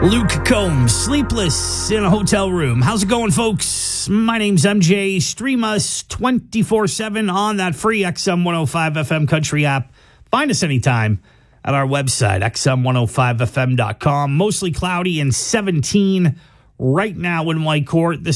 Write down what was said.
Luke Combs, sleepless in a hotel room. How's it going, folks? My name's MJ. Stream us 24/7 on that free XM 105 FM Country app. Find us anytime at our website, xm105fm.com. Mostly cloudy and 17 right now in Whitecourt.